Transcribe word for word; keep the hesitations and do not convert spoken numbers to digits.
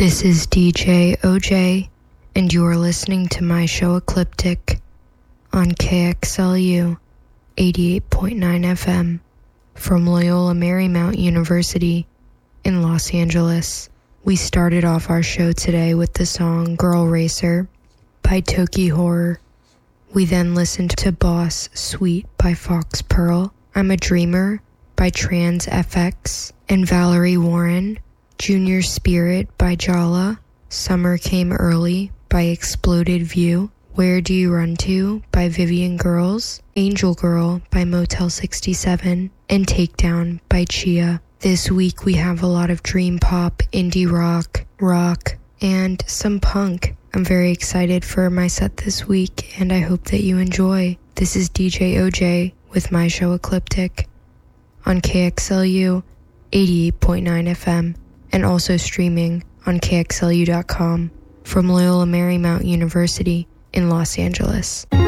This is D J O J, and you're listening to my show Ecliptic on K X L U eighty-eight point nine F M from Loyola Marymount University in Los Angeles. We started off our show today with the song Girl Racer by Toki Horror. We then listened to Boss Sweet by Fox Pearl, I'm a Dreamer by Trans F X and Valerie Warren, Junior Spirit by Jala, Summer Came Early by Exploded View, Where Do You Run To by Vivian Girls, Angel Girl by Motel sixty-seven, and Takedown by Chia. This week we have a lot of dream pop, indie rock, rock, and some punk. I'm very excited for my set this week, and I hope that you enjoy. This is D J O J with my show Ecliptic on K X L U eighty-eight point nine F M and also streaming on K X L U dot com from Loyola Marymount University in Los Angeles.